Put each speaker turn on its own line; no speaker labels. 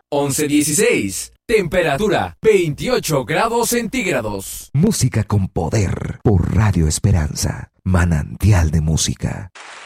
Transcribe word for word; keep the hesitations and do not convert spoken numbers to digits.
once dieciséis. Temperatura veintiocho grados centígrados.
Música con poder por Radio Esperanza, manantial de música.